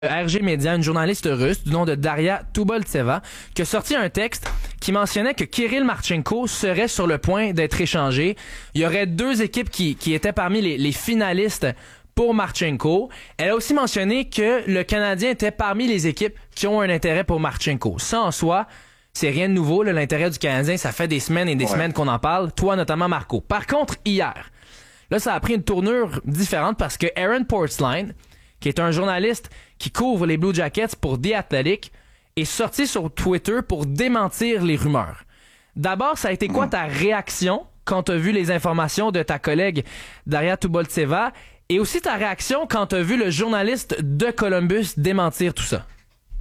RG Media, une journaliste russe du nom de Daria Tuboltseva, qui a sorti un texte qui mentionnait que Kirill Marchenko serait sur le point d'être échangé. Il y aurait deux équipes qui étaient parmi les finalistes pour Marchenko. Elle a aussi mentionné que le Canadien était parmi les équipes qui ont un intérêt pour Marchenko. Ça, en soi, c'est rien de nouveau. Là, l'intérêt du Canadien, ça fait des semaines et des semaines qu'on en parle. Toi, notamment, Marco. Par contre, hier, là, ça a pris une tournure différente parce que Aaron Portzline, qui est un journaliste qui couvre les Blue Jackets pour The Athletic, est sorti sur Twitter pour démentir les rumeurs. D'abord, ça a été quoi ta réaction quand tu as vu les informations de ta collègue Daria Tuboltseva et aussi ta réaction quand tu as vu le journaliste de Columbus démentir tout ça?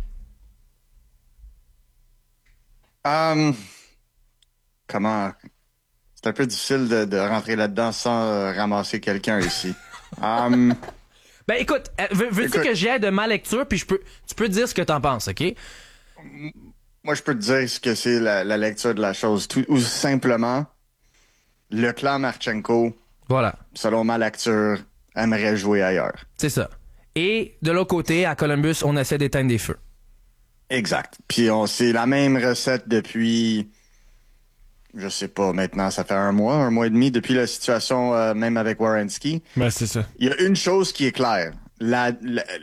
Comment... C'est un peu difficile de rentrer là-dedans sans ramasser quelqu'un ici. Ben écoute, veux-tu que j'y aille de ma lecture, puis tu peux dire ce que t'en penses, OK? Moi, je peux te dire ce que c'est la lecture de la chose. Ou simplement, le clan Marchenko, voilà, selon ma lecture, aimerait jouer ailleurs. C'est ça. Et de l'autre côté, à Columbus, on essaie d'éteindre des feux. Exact. Puis c'est la même recette depuis... Je sais pas, maintenant, ça fait un mois et demi depuis la situation même avec Werenski. Ben, c'est ça. Il y a une chose qui est claire. La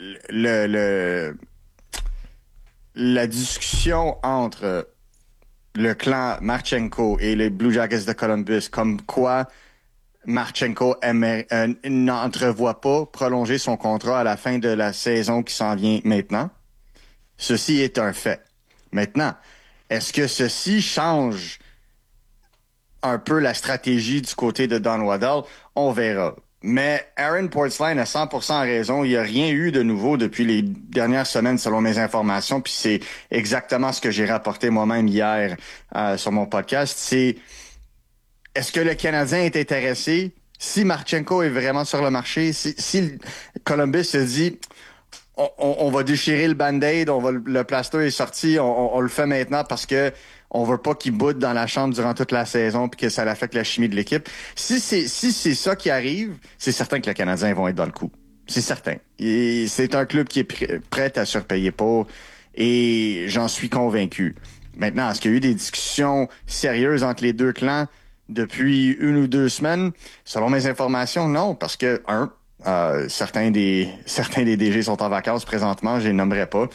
discussion entre le clan Marchenko et les Blue Jackets de Columbus, comme quoi Marchenko n'entrevoit pas prolonger son contrat à la fin de la saison qui s'en vient maintenant. Ceci est un fait. Maintenant, est-ce que ceci change un peu la stratégie du côté de Don Waddell? On verra. Mais Aaron Portzline a 100% raison. Il n'y a rien eu de nouveau depuis les dernières semaines, selon mes informations. Puis c'est exactement ce que j'ai rapporté moi-même hier sur mon podcast. C'est, est-ce que le Canadien est intéressé? Si Marchenko est vraiment sur le marché, si Columbus se dit... On va déchirer le band-aid, le plaster est sorti, on le fait maintenant parce que on veut pas qu'il boude dans la chambre durant toute la saison puis que ça affecte la chimie de l'équipe. Si c'est ça qui arrive, c'est certain que les Canadiens vont être dans le coup. C'est certain. Et c'est un club qui est prêt à surpayer pour et j'en suis convaincu. Maintenant, est-ce qu'il y a eu des discussions sérieuses entre les deux clans depuis 1 ou 2 semaines? Selon mes informations, non, parce que certains des DG sont en vacances présentement, je les nommerai pas.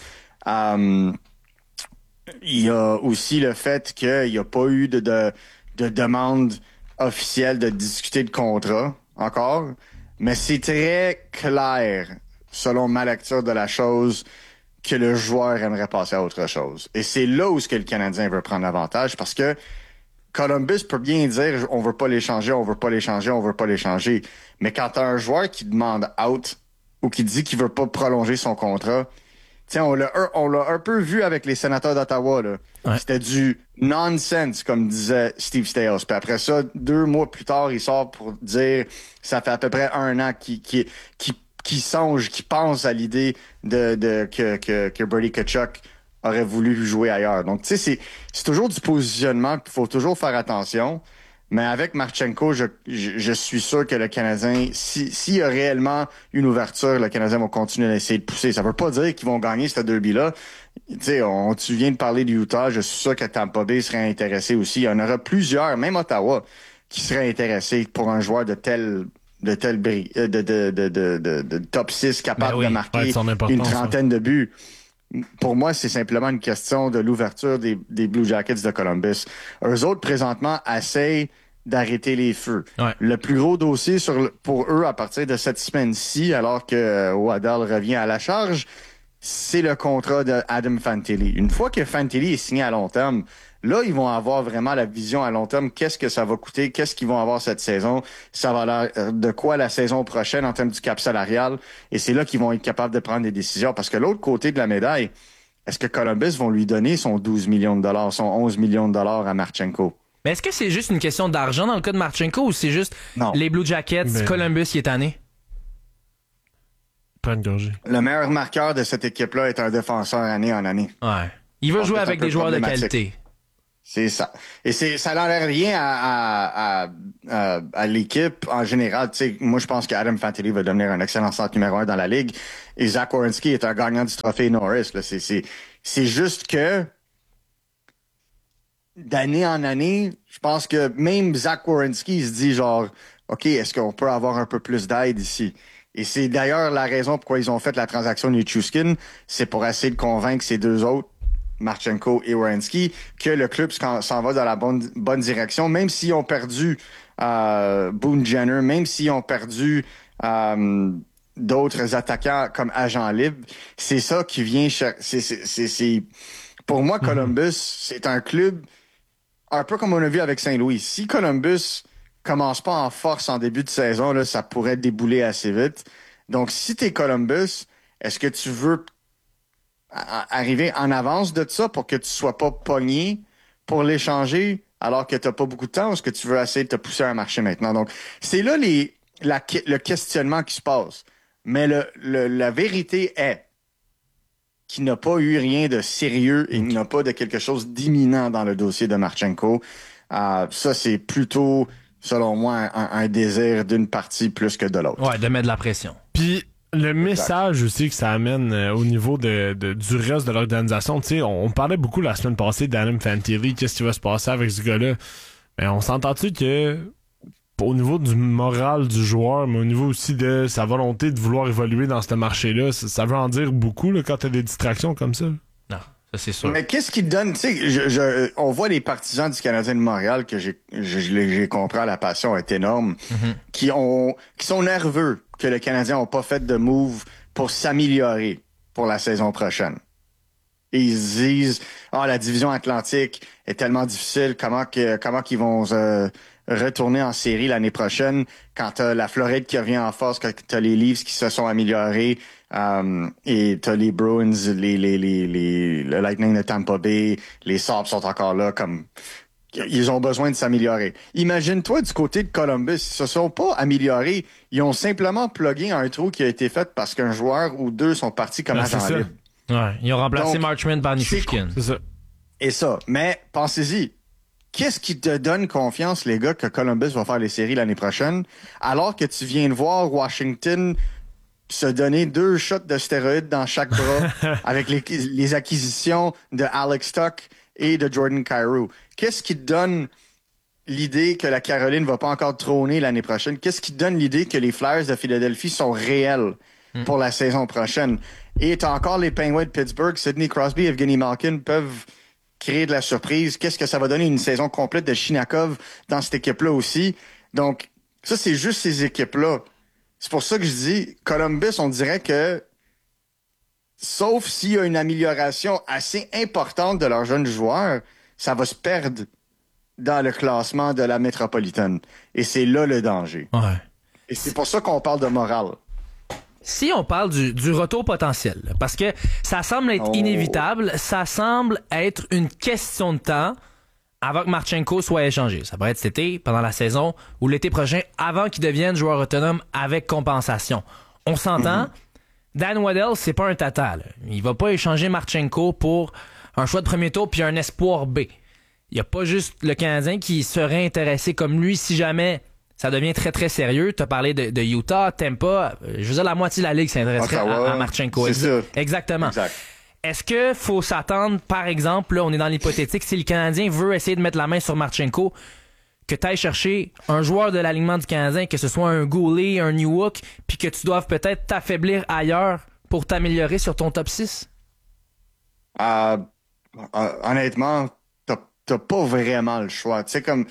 Il y a aussi le fait qu'il n'y a pas eu de demande officielle de discuter de contrat encore, mais c'est très clair, selon ma lecture de la chose, que le joueur aimerait passer à autre chose. Et c'est là où ce que le Canadien veut prendre l'avantage, parce que Columbus peut bien dire on veut pas l'échanger, on veut pas l'échanger, on veut pas l'échanger. Mais quand t'as un joueur qui demande out ou qui dit qu'il veut pas prolonger son contrat, tiens, on l'a un peu vu avec les sénateurs d'Ottawa, là. Ouais. C'était du nonsense, comme disait Steve Staios. Puis après ça, 2 mois plus tard, il sort pour dire ça fait à peu près 1 an qui songe, qui pense à l'idée que Brady Tkachuk aurait voulu jouer ailleurs. Donc, tu sais, c'est toujours du positionnement qu'il faut toujours faire attention. Mais avec Marchenko, je suis sûr que le Canadien, s'il y a réellement une ouverture, le Canadien va continuer à essayer de pousser. Ça veut pas dire qu'ils vont gagner ce derby-là. Tu sais, tu viens de parler du Utah, je suis sûr que Tampa Bay serait intéressé aussi. Il y en aura plusieurs, même Ottawa, qui seraient intéressés pour un joueur de top 6 capable de marquer une trentaine de buts. Pour moi, c'est simplement une question de l'ouverture des Blue Jackets de Columbus. Eux autres, présentement, essayent d'arrêter les feux. Ouais. Le plus gros dossier pour eux à partir de cette semaine-ci, alors que Waddell revient à la charge, c'est le contrat de Adam Fantilli. Une fois que Fantilli est signé à long terme, là, ils vont avoir vraiment la vision à long terme. Qu'est-ce que ça va coûter? Qu'est-ce qu'ils vont avoir cette saison? Ça va l'air de quoi la saison prochaine en termes du cap salarial? Et c'est là qu'ils vont être capables de prendre des décisions. Parce que l'autre côté de la médaille, est-ce que Columbus vont lui donner son 12 millions de dollars, son 11 millions de dollars à Marchenko? Mais est-ce que c'est juste une question d'argent dans le cas de Marchenko ou c'est juste les Blue Jackets, Columbus qui est tanné? Pas une gorgée. Le meilleur marqueur de cette équipe-là est un défenseur année en année. Ouais. Il veut jouer avec des joueurs de qualité. C'est ça. Et ça n'enlève rien à l'équipe en général. Tu sais, moi, je pense qu'Adam Fantilli va devenir un excellent centre numéro 1 dans la ligue. Et Zach Werenski est un gagnant du trophée Norris. Là. C'est juste que d'année en année, je pense que même Zach Werenski se dit genre, OK, est-ce qu'on peut avoir un peu plus d'aide ici? Et c'est d'ailleurs la raison pourquoi ils ont fait la transaction Nichushkin. C'est pour essayer de convaincre ces deux autres, Marchenko et Werenski, que le club s'en va dans la bonne direction, même s'ils ont perdu Boone Jenner, même s'ils ont perdu d'autres attaquants comme agent libre. C'est ça qui vient... Pour moi, Columbus, c'est un club un peu comme on a vu avec Saint-Louis. Si Columbus commence pas en force en début de saison, là, ça pourrait débouler assez vite. Donc, si t'es Columbus, est-ce que tu veux arriver en avance de ça pour que tu sois pas pogné pour l'échanger alors que t'as pas beaucoup de temps, ou est-ce que tu veux essayer de te pousser à un marché maintenant? Donc, c'est là le questionnement qui se passe. Mais la vérité est qu'il n'a pas eu rien de sérieux et qu'il n'a pas de quelque chose d'imminent dans le dossier de Marchenko. Ça, c'est plutôt, selon moi, un désir d'une partie plus que de l'autre. Ouais, de mettre de la pression. Puis le message aussi que ça amène au niveau du reste de l'organisation, tu sais, on parlait beaucoup la semaine passée d'Adam Fantilli, qu'est-ce qui va se passer avec ce gars-là. Mais on s'entend-tu que au niveau du moral du joueur, mais au niveau aussi de sa volonté de vouloir évoluer dans ce marché-là, ça veut en dire beaucoup là, quand t'as des distractions comme ça. Non, ça c'est sûr. Mais qu'est-ce qui te donne, tu sais, on voit les partisans du Canadien de Montréal, que j'ai compris, la passion est énorme, qui sont nerveux que le Canadien n'a pas fait de move pour s'améliorer pour la saison prochaine. Et ils se disent, la division Atlantique est tellement difficile, comment qu'ils vont retourner en série l'année prochaine quand t'as la Floride qui revient en force, quand t'as les Leafs qui se sont améliorés, et t'as les Bruins, le Lightning de Tampa Bay, les Sabres sont encore là, comme ils ont besoin de s'améliorer. Imagine-toi du côté de Columbus, ils se sont pas améliorés, ils ont simplement plugué un trou qui a été fait parce qu'un joueur ou deux sont partis comme agent libre. Ouais, ils ont remplacé Marchment par Nichushkin. C'est ça. Et ça, mais pensez-y. Qu'est-ce qui te donne confiance, les gars, que Columbus va faire les séries l'année prochaine, alors que tu viens de voir Washington se donner 2 shots de stéroïdes dans chaque bras avec les acquisitions de Alex Tuch et de Jordan Kyrou? Qu'est-ce qui te donne l'idée que la Caroline va pas encore trôner l'année prochaine? Qu'est-ce qui te donne l'idée que les Flyers de Philadelphie sont réels pour la saison prochaine? Et t'as encore les Penguins de Pittsburgh, Sidney Crosby, Evgeny Malkin peuvent créer de la surprise. Qu'est-ce que ça va donner une saison complète de Shinakov dans cette équipe-là aussi? Donc, ça, c'est juste ces équipes-là. C'est pour ça que je dis, Columbus, on dirait que, sauf s'il y a une amélioration assez importante de leurs jeunes joueurs, ça va se perdre dans le classement de la métropolitaine. Et c'est là le danger. Ouais. Et c'est pour ça qu'on parle de morale. Si on parle du retour potentiel, là, parce que ça semble être inévitable, ça semble être une question de temps avant que Marchenko soit échangé. Ça pourrait être cet été, pendant la saison, ou l'été prochain, avant qu'il devienne joueur autonome avec compensation. On s'entend, Dan Waddell, c'est pas un tata. Là. Il va pas échanger Marchenko pour un choix de premier tour puis un espoir B. Il y a pas juste le Canadien qui serait intéressé comme lui si jamais ça devient très, très sérieux. Tu as parlé de Utah, Tampa. Je veux dire, la moitié de la Ligue s'intéresserait à Marchenko. C'est ça. Exactement. Exact. Est-ce que faut s'attendre, par exemple, là, on est dans l'hypothétique, si le Canadien veut essayer de mettre la main sur Marchenko, que tu ailles chercher un joueur de l'alignement du Canadien, que ce soit un Goulet, un Newhook, puis que tu doives peut-être t'affaiblir ailleurs pour t'améliorer sur ton top 6? Honnêtement, t'as pas vraiment le choix. Tu sais, comme...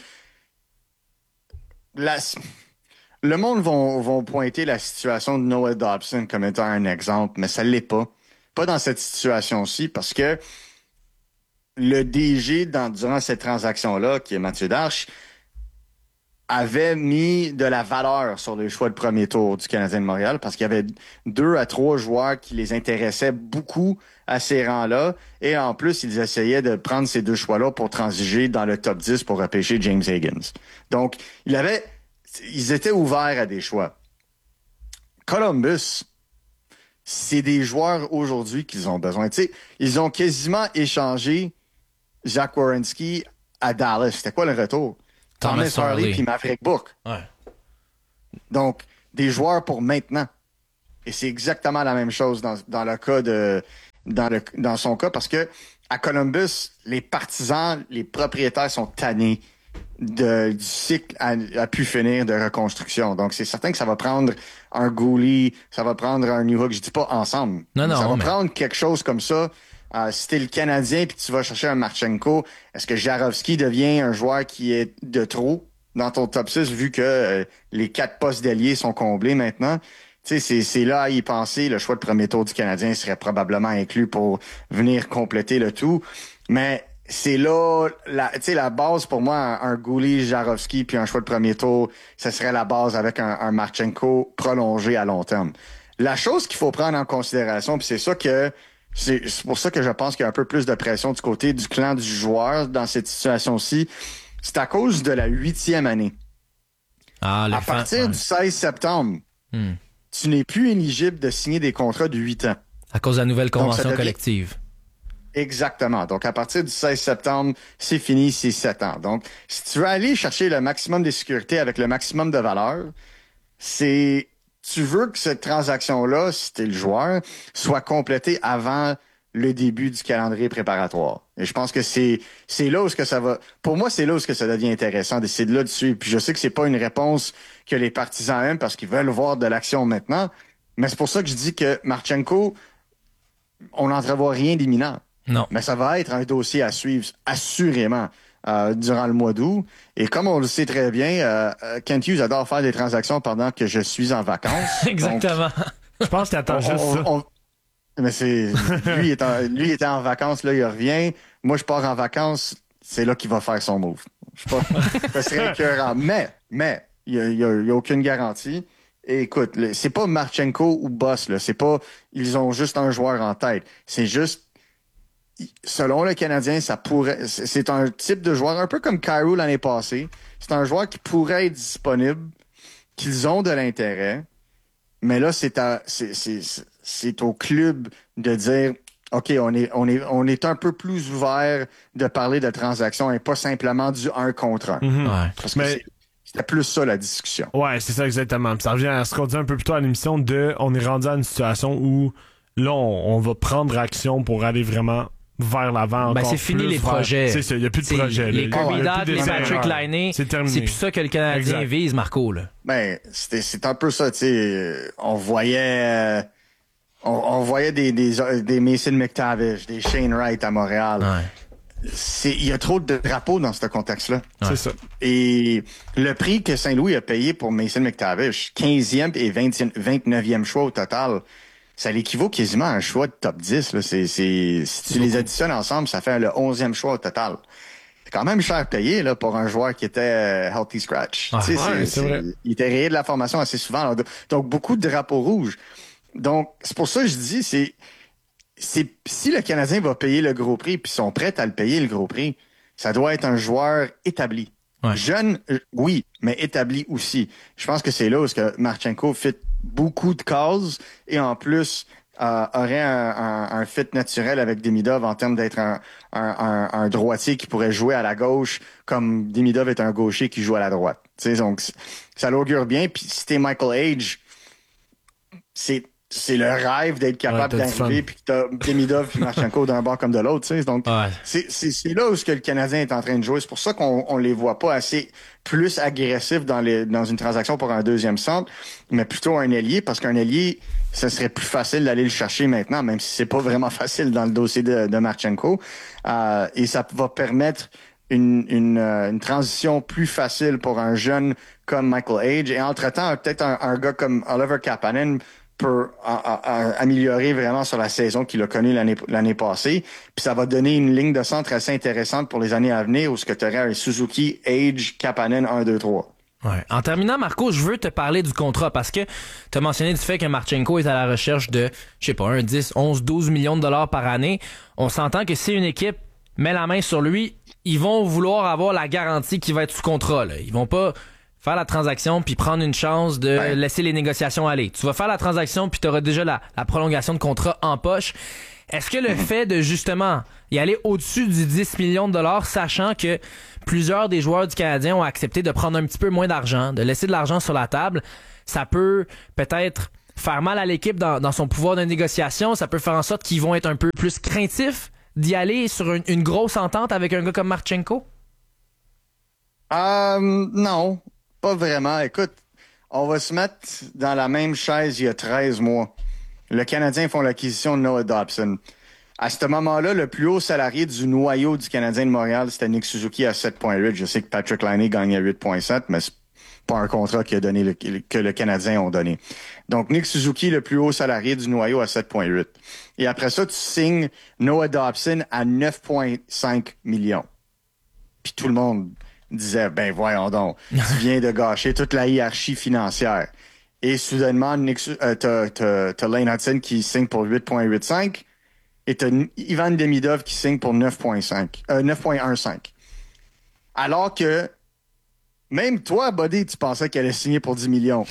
Le monde vont pointer la situation de Noah Dobson comme étant un exemple, mais ça l'est pas. Pas dans cette situation-ci, parce que le DG, durant cette transaction-là, qui est Mathieu Darche, avait mis de la valeur sur les choix de premier tour du Canadien de Montréal, parce qu'il y avait 2 à 3 joueurs qui les intéressaient beaucoup à ces rangs-là, et en plus, ils essayaient de prendre ces 2 choix-là pour transiger dans le top 10 pour repêcher James Higgins. Donc, ils étaient ouverts à des choix. Columbus, c'est des joueurs aujourd'hui qu'ils ont besoin. Tu sais, ils ont quasiment échangé Zach Werenski à Dallas, c'était quoi le retour? Thomas Harley puis Maverick Book. Ouais. Donc, des joueurs pour maintenant. Et c'est exactement la même chose dans le cas dans son cas, parce que à Columbus, les partisans, les propriétaires sont tannés du cycle à pu finir de reconstruction. Donc, c'est certain que ça va prendre un Gouli, ça va prendre un Newhook, je dis pas ensemble. Ça va prendre quelque chose comme ça. Si t'es le Canadien puis tu vas chercher un Marchenko, est-ce que Jarowski devient un joueur qui est de trop dans ton top 6 vu que les 4 postes d'ailier sont comblés maintenant? Tu sais, c'est là à y penser. Le choix de premier tour du Canadien serait probablement inclus pour venir compléter le tout. Mais c'est là, la base pour moi, un Gouli, Jarowski puis un choix de premier tour, ce serait la base avec un Marchenko prolongé à long terme. La chose qu'il faut prendre en considération, puis c'est pour ça que je pense qu'il y a un peu plus de pression du côté du clan du joueur dans cette situation-ci, c'est à cause de la 8e année. À partir du 16 septembre, tu n'es plus éligible de signer des contrats de 8 ans. À cause de la nouvelle convention collective. Exactement. Donc, à partir du 16 septembre, c'est fini, c'est 7 ans. Donc, si tu veux aller chercher le maximum de sécurité avec le maximum de valeur, tu veux que cette transaction-là, si t'es le joueur, soit complétée avant le début du calendrier préparatoire. Et je pense que c'est là où ce que ça va. Pour moi, c'est là où ce que ça devient intéressant d'essayer de là dessus. Puis je sais que c'est pas une réponse que les partisans aiment parce qu'ils veulent voir de l'action maintenant. Mais c'est pour ça que je dis que Marchenko, on n'entrevoit rien d'imminent. Non. Mais ça va être un dossier à suivre, assurément, durant le mois d'août. Et comme on le sait très bien, Kent Hughes adore faire des transactions pendant que je suis en vacances. Exactement. Donc, je pense qu'il attend juste ça. Mais lui était en vacances, là, il revient. Moi, je pars en vacances, c'est là qu'il va faire son move. Ça serait écœurant. Mais, il y a aucune garantie. Et écoute, c'est pas Marchenko ou Boss, là. C'est pas, ils ont juste un joueur en tête. C'est juste, selon le Canadien, c'est un type de joueur, un peu comme Kyrou l'année passée. C'est un joueur qui pourrait être disponible, qu'ils ont de l'intérêt. Mais là, c'est au club de dire, OK, on est un peu plus ouvert de parler de transactions et pas simplement du 1 contre 1. Mm-hmm. Ouais. Parce que c'était plus ça la discussion. Ouais, c'est ça exactement. Puis ça revient à ce qu'on disait un peu plus tôt à l'émission on est rendu à une situation où là, on va prendre action pour aller vraiment vers l'avant. C'est fini les projets. C'est ça, il n'y a plus de projets. Les Kirby Dad, les Patrick Laine, c'est plus ça que le Canadien vise, Marco. Là. C'est un peu ça, tu sais. On voyait des Mason McTavish, des Shane Wright à Montréal. Ouais. Il y a trop de drapeaux dans ce contexte-là. Ouais. C'est ça. Et le prix que Saint-Louis a payé pour Mason McTavish, 15e et 29e choix au total, ça l'équivaut quasiment à un choix de top 10. Là. Si tu les additionnes ensemble, ça fait le 11e choix au total. C'est quand même cher payé là, pour un joueur qui était healthy scratch. C'est vrai. Il était rayé de la formation assez souvent. Là. Donc, beaucoup de drapeaux rouges. Donc, c'est pour ça que je dis, si le Canadien va payer le gros prix, puis sont prêts à le payer le gros prix, ça doit être un joueur établi. Ouais. Jeune, oui, mais établi aussi. Je pense que c'est là où Marchenko fit beaucoup de cases et en plus aurait un fit naturel avec Demidov en termes d'être un droitier qui pourrait jouer à la gauche comme Demidov est un gaucher qui joue à la droite. T'sais, donc, ça l'augure bien. Puis si t'es Michael Age, c'est le rêve d'être capable d'arriver puis que t'as Demidov puis Marchenko d'un bord comme de l'autre, tu sais. Donc, c'est là où ce que le Canadien est en train de jouer. C'est pour ça qu'on les voit pas assez plus agressifs dans une transaction pour un deuxième centre, mais plutôt un ailier, parce qu'un ailier, ce serait plus facile d'aller le chercher maintenant, même si c'est pas vraiment facile dans le dossier de Marchenko. Et ça va permettre une transition plus facile pour un jeune comme Michael Age. Et entre-temps, peut-être un gars comme Oliver Kapanen peut améliorer vraiment sur la saison qu'il a connue l'année passée. Puis ça va donner une ligne de centre assez intéressante pour les années à venir où ce que tu aurais un Suzuki, Age, Kapanen 1, 2, 3. Ouais. En terminant, Marco, je veux te parler du contrat parce que tu as mentionné du fait que Marchenko est à la recherche de, 10, 11, 12 millions de dollars par année. On s'entend que si une équipe met la main sur lui, ils vont vouloir avoir la garantie qu'il va être sous contrat. Là. Ils vont pas faire la transaction puis prendre une chance de laisser les négociations aller. Tu vas faire la transaction puis tu auras déjà la prolongation de contrat en poche. Est-ce que le fait de justement y aller au-dessus du 10 millions de dollars, sachant que plusieurs des joueurs du Canadien ont accepté de prendre un petit peu moins d'argent, de laisser de l'argent sur la table, ça peut peut-être faire mal à l'équipe dans son pouvoir de négociation, ça peut faire en sorte qu'ils vont être un peu plus craintifs d'y aller sur une grosse entente avec un gars comme Marchenko? Non, pas vraiment. Écoute, on va se mettre dans la même chaise il y a 13 mois. Le Canadien font l'acquisition de Noah Dobson. À ce moment-là, le plus haut salarié du noyau du Canadien de Montréal, c'était Nick Suzuki à 7,8. Je sais que Patrick Laine gagnait 8,7, mais c'est pas un contrat que le Canadien ont donné. Donc, Nick Suzuki, le plus haut salarié du noyau à 7,8. Et après ça, tu signes Noah Dobson à 9,5 millions. Puis tout le monde disait, ben voyons donc, tu viens de gâcher toute la hiérarchie financière. Et soudainement, t'as Lane Hudson qui signe pour 8,85 et t'as Ivan Demidov qui signe pour 9,15. Alors que même toi, Buddy, tu pensais qu'elle allait signer pour 10 millions.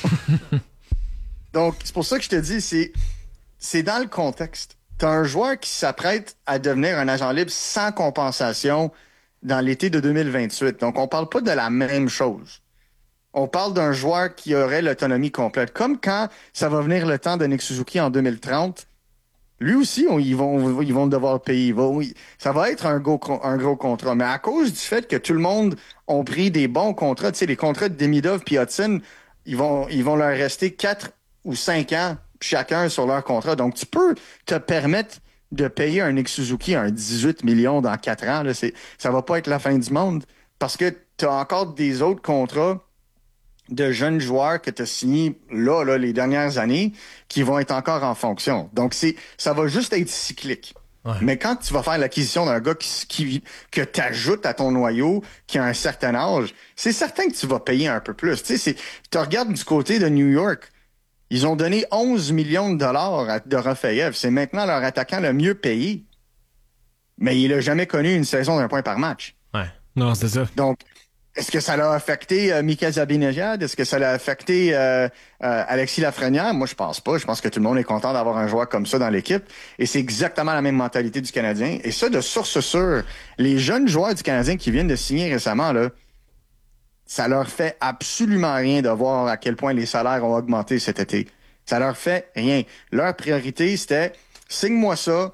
Donc, c'est pour ça que je te dis, c'est dans le contexte. T'as un joueur qui s'apprête à devenir un agent libre sans compensation dans l'été de 2028. Donc, on parle pas de la même chose. On parle d'un joueur qui aurait l'autonomie complète. Comme quand ça va venir le temps de Nick Suzuki en 2030, lui aussi, ils vont devoir payer. Ça va être un gros contrat. Mais à cause du fait que tout le monde ont pris des bons contrats, tu sais, les contrats de Demidov et Hudson, ils vont leur rester 4 ou 5 ans chacun sur leur contrat. Donc, tu peux te permettre de payer un Nick Suzuki un 18 millions dans 4 ans. Là, ça va pas être la fin du monde parce que tu as encore des autres contrats de jeunes joueurs que tu as signés là, les dernières années qui vont être encore en fonction. Donc, ça va juste être cyclique. Ouais. Mais quand tu vas faire l'acquisition d'un gars que tu ajoutes à ton noyau, qui a un certain âge, c'est certain que tu vas payer un peu plus. Tu regardes du côté de New York, ils ont donné 11 millions de dollars à Dorofeyev. C'est maintenant leur attaquant le mieux payé. Mais il a jamais connu une saison d'un point par match. Ouais. Non, c'est ça. Donc, est-ce que ça l'a affecté Mika Zibanejad? Est-ce que ça l'a affecté Alexis Lafrenière? Moi, je pense pas. Je pense que tout le monde est content d'avoir un joueur comme ça dans l'équipe. Et c'est exactement la même mentalité du Canadien. Et ça, de source sûre, les jeunes joueurs du Canadien qui viennent de signer récemment, là, ça leur fait absolument rien de voir à quel point les salaires ont augmenté cet été. Ça leur fait rien. Leur priorité, c'était signe-moi ça,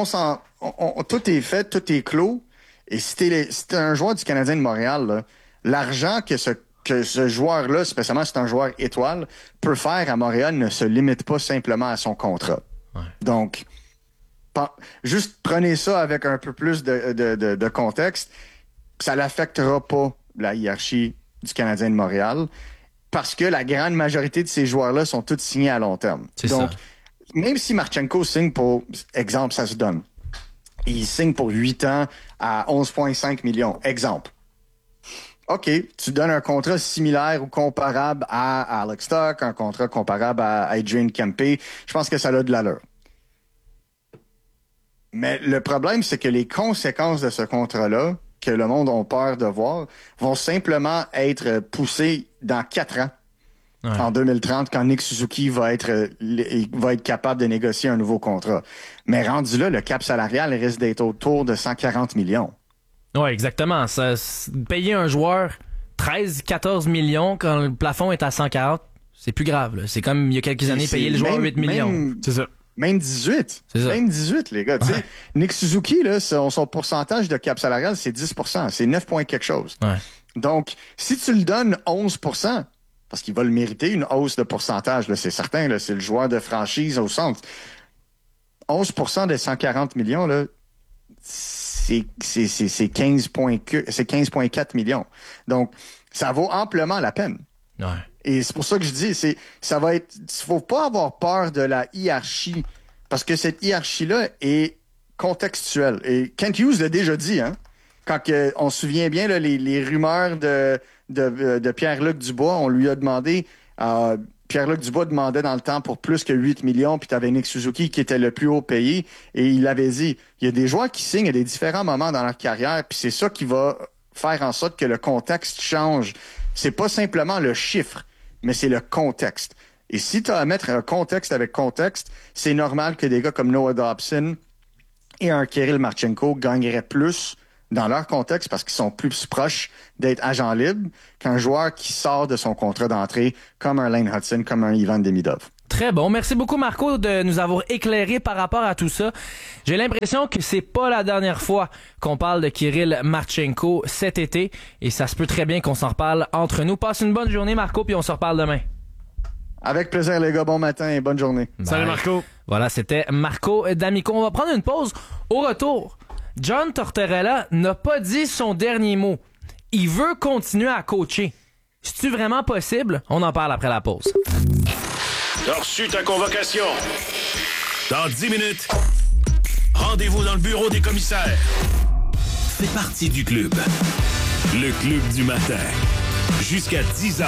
tout est fait, tout est clos. Et si t'es un joueur du Canadien de Montréal, là, l'argent que ce joueur-là, spécialement si c'est un joueur étoile, peut faire à Montréal ne se limite pas simplement à son contrat. Ouais. Donc, juste prenez ça avec un peu plus de contexte. Ça l'affectera pas la hiérarchie du Canadien de Montréal parce que la grande majorité de ces joueurs-là sont tous signés à long terme. Donc, même si Marchenko signe pour, exemple, ça se donne, il signe pour 8 ans à 11,5 millions. Exemple. OK, tu donnes un contrat similaire ou comparable à Alex Tuch, un contrat comparable à Adrian Kempe. Je pense que ça a de l'allure. Mais le problème, c'est que les conséquences de ce contrat-là, que le monde a peur de voir, vont simplement être poussées dans 4 ans. Ouais. En 2030, quand Nick Suzuki va être capable de négocier un nouveau contrat. Mais rendu là, le cap salarial risque d'être autour de 140 millions. Oui, exactement. Payer un joueur 13-14 millions quand le plafond est à 140, c'est plus grave. Là. C'est comme il y a quelques années, payer le joueur 8 millions. C'est ça. Même 18. C'est ça. Même 18, les gars. Ouais. Nick Suzuki, là, son pourcentage de cap salarial, c'est 10%. C'est 9 points quelque chose. Ouais. Donc, si tu le donnes 11%, parce qu'il va le mériter, une hausse de pourcentage, là, c'est certain, là, c'est le joueur de franchise au centre. 11% de 140 millions, là, c'est 15,4 millions. Donc, ça vaut amplement la peine. Ouais. Et c'est pour ça que je dis, faut pas avoir peur de la hiérarchie, parce que cette hiérarchie-là est contextuelle. Et Kent Hughes l'a déjà dit, hein, quand on se souvient bien, là, les rumeurs de Pierre-Luc Dubois, on lui a demandé, Pierre-Luc Dubois demandait dans le temps pour plus que 8 millions, puis tu avais Nick Suzuki qui était le plus haut payé, et il avait dit, il y a des joueurs qui signent à des différents moments dans leur carrière, puis c'est ça qui va faire en sorte que le contexte change. C'est pas simplement le chiffre, mais c'est le contexte. Et si tu as à mettre un contexte avec contexte, c'est normal que des gars comme Noah Dobson et un Kirill Marchenko gagneraient plus dans leur contexte parce qu'ils sont plus proches d'être agents libres qu'un joueur qui sort de son contrat d'entrée comme un Lane Hudson, comme un Ivan Demidov. Très bon. Merci beaucoup, Marco, de nous avoir éclairé par rapport à tout ça. J'ai l'impression que c'est pas la dernière fois qu'on parle de Kirill Marchenko cet été et ça se peut très bien qu'on s'en reparle entre nous. Passe une bonne journée, Marco, puis on se reparle demain. Avec plaisir, les gars. Bon matin et bonne journée. Bye. Salut, Marco. Voilà, c'était Marco D'Amico. On va prendre une pause. Au retour, John Tortorella n'a pas dit son dernier mot. Il veut continuer à coacher. C'est-tu vraiment possible? On en parle après la pause. T'as reçu ta convocation. Dans 10 minutes, rendez-vous dans le bureau des commissaires. Fais partie du club. Le club du matin. Jusqu'à 10h.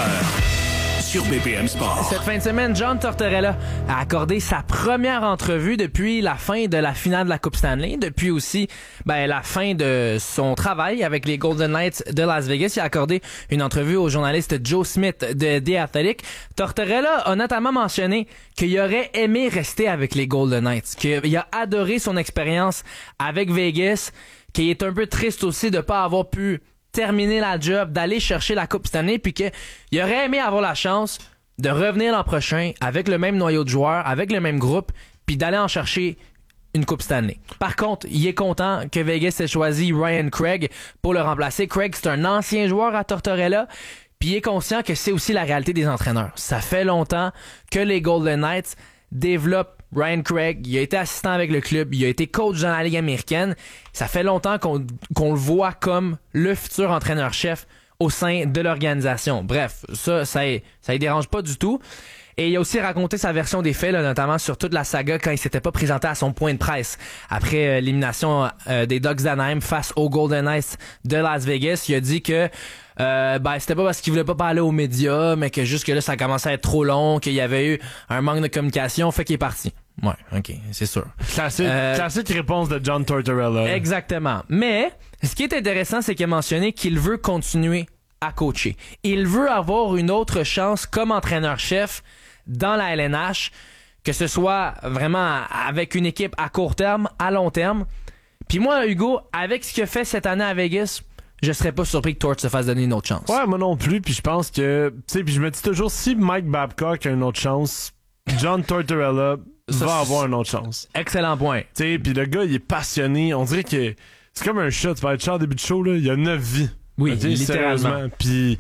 Sur BPM Sport. Cette fin de semaine, John Tortorella a accordé sa première entrevue depuis la fin de la finale de la Coupe Stanley, depuis aussi la fin de son travail avec les Golden Knights de Las Vegas. Il a accordé une entrevue au journaliste Joe Smith de The Athletic. Tortorella a notamment mentionné qu'il aurait aimé rester avec les Golden Knights, qu'il a adoré son expérience avec Vegas, qu'il est un peu triste aussi de ne pas avoir pu terminer la job, d'aller chercher la Coupe Stanley, puis qu'il aurait aimé avoir la chance de revenir l'an prochain avec le même noyau de joueurs, avec le même groupe, puis d'aller en chercher une Coupe Stanley. Par contre, il est content que Vegas ait choisi Ryan Craig pour le remplacer. Craig, c'est un ancien joueur à Tortorella, puis il est conscient que c'est aussi la réalité des entraîneurs. Ça fait longtemps que les Golden Knights développent Ryan Craig. Il a été assistant avec le club, il a été coach dans la Ligue américaine. Ça fait longtemps qu'on le voit comme le futur entraîneur-chef au sein de l'organisation. Bref, ça y dérange pas du tout. Et il a aussi raconté sa version des faits, là, notamment sur toute la saga quand il s'était pas présenté à son point de presse après l'élimination des Ducks d'Anaheim face aux Golden Knights de Las Vegas. Il a dit que c'était pas parce qu'il voulait pas parler aux médias, mais que jusque là ça commençait à être trop long, qu'il y avait eu un manque de communication, fait qu'il est parti. Ouais, ok, c'est sûr. Classique réponse de John Tortorella. Exactement. Mais ce qui est intéressant, c'est qu'il a mentionné qu'il veut continuer à coacher. Il veut avoir une autre chance comme entraîneur-chef dans la LNH, que ce soit vraiment avec une équipe à court terme, à long terme. Puis moi, Hugo, avec ce qu'il a fait cette année à Vegas, je serais pas surpris que Tort se fasse donner une autre chance. Ouais, moi non plus, puis je pense que, tu sais, puis je me dis toujours, si Mike Babcock a une autre chance, John Tortorella va avoir une autre chance. Excellent point. Tu sais, puis le gars, il est passionné. On dirait que c'est comme un chat. Tu vas être chat au début de show, là. Il a 9 vies. Oui, littéralement. Puis,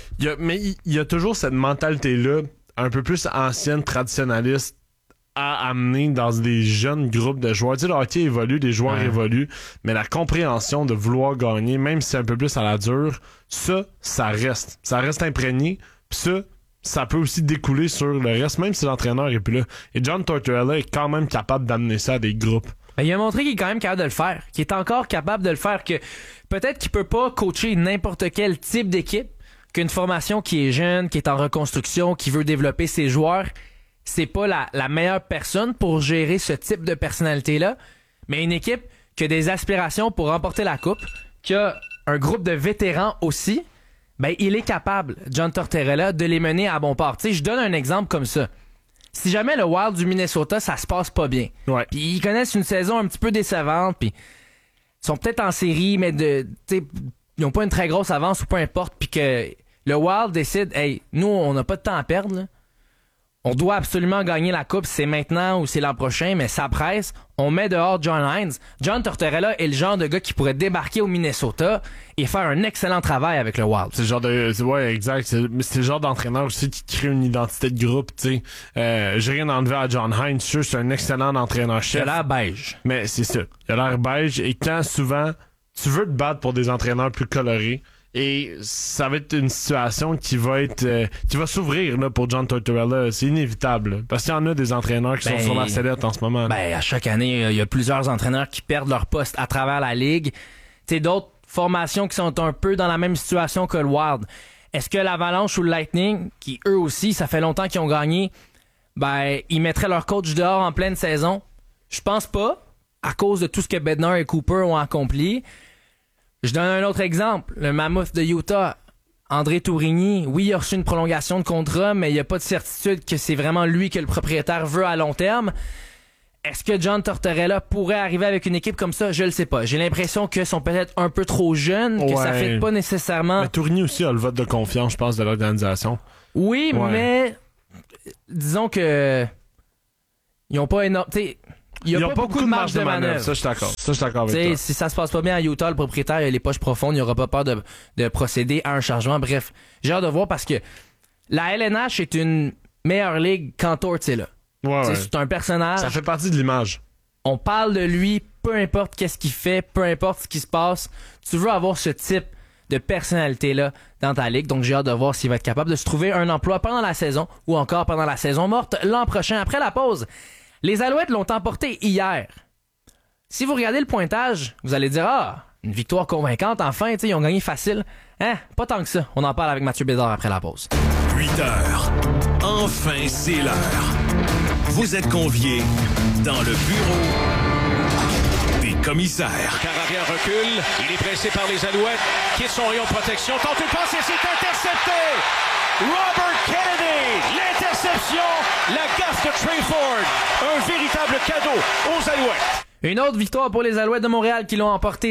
il y a toujours cette mentalité-là, un peu plus ancienne, traditionnaliste, à amener dans des jeunes groupes de joueurs. Tu sais, le hockey évolue, les joueurs évoluent, mais la compréhension de vouloir gagner, même si c'est un peu plus à la dure, ça reste. Ça reste imprégné. Puis ça peut aussi découler sur le reste, même si l'entraîneur est plus là. Et John Tortorella est quand même capable d'amener ça à des groupes. Il a montré qu'il est quand même capable de le faire, qu'il est encore capable de le faire, que peut-être qu'il peut pas coacher n'importe quel type d'équipe, qu'une formation qui est jeune, qui est en reconstruction, qui veut développer ses joueurs, c'est pas la meilleure personne pour gérer ce type de personnalité-là, mais une équipe qui a des aspirations pour remporter la coupe, qui a un groupe de vétérans aussi, il est capable, John Tortorella, de les mener à bon port. Tu sais, je donne un exemple comme ça. Si jamais le Wild du Minnesota, ça se passe pas bien, puis ils connaissent une saison un petit peu décevante, puis ils sont peut-être en série, mais ils n'ont pas une très grosse avance ou peu importe, puis que le Wild décide, hey, nous, on n'a pas de temps à perdre, là. On doit absolument gagner la coupe, c'est maintenant ou c'est l'an prochain, mais ça presse. On met dehors John Hines. John Tortorella est le genre de gars qui pourrait débarquer au Minnesota et faire un excellent travail avec le Wild. C'est le genre de... Ouais, exact. C'est le genre d'entraîneur aussi qui crée une identité de groupe, tu sais. J'ai rien enlevé à John Hines. Je suis sûr que c'est un excellent entraîneur-chef. Il a l'air beige. Mais c'est ça. Il a l'air beige. Et quand souvent, tu veux te battre pour des entraîneurs plus colorés, et ça va être une situation qui va s'ouvrir là, pour John Tortorella. C'est inévitable. Là, parce qu'il y en a des entraîneurs qui sont sur la sellette en ce moment. À chaque année, il y a plusieurs entraîneurs qui perdent leur poste à travers la ligue. Tu sais, d'autres formations qui sont un peu dans la même situation que le Wild. Est-ce que l'Avalanche ou le Lightning, qui eux aussi, ça fait longtemps qu'ils ont gagné, ils mettraient leur coach dehors en pleine saison? Je pense pas, à cause de tout ce que Bednar et Cooper ont accompli. Je donne un autre exemple. Le Mammoth de Utah, André Tourigny, oui, il a reçu une prolongation de contrat, mais il n'y a pas de certitude que c'est vraiment lui que le propriétaire veut à long terme. Est-ce que John Tortorella pourrait arriver avec une équipe comme ça? Je le sais pas. J'ai l'impression qu'ils sont peut-être un peu trop jeunes, que ça fait pas nécessairement... Mais Tourigny aussi a le vote de confiance, je pense, de l'organisation. Oui, mais disons que ils ont pas énorme... Il y a pas beaucoup de marge de manœuvre. Ça, je suis d'accord avec toi. Si ça se passe pas bien à Utah, le propriétaire il a les poches profondes, il aura pas peur de procéder à un changement. Bref, j'ai hâte de voir parce que la LNH est une meilleure ligue quand Torts est là. C'est un personnage. Ça fait partie de l'image. On parle de lui, peu importe qu'est-ce qu'il fait, peu importe ce qui se passe. Tu veux avoir ce type de personnalité-là dans ta ligue. Donc, j'ai hâte de voir s'il va être capable de se trouver un emploi pendant la saison ou encore pendant la saison morte l'an prochain. Après la pause, les Alouettes l'ont emporté hier. Si vous regardez le pointage, vous allez dire « une victoire convaincante, enfin, ils ont gagné facile. » Pas tant que ça. On en parle avec Mathieu Bédard après la pause. 8 heures. Enfin, c'est l'heure. Vous êtes conviés dans le bureau des commissaires. Carrière recule. Il est pressé par les Alouettes. Quitte son rayon de protection. Tente une passe et c'est intercepté. Robert Kennedy. L'interception. La gaffe de Trey Ford. Un véritable cadeau aux Alouettes. Une autre victoire pour les Alouettes de Montréal qui l'ont emporté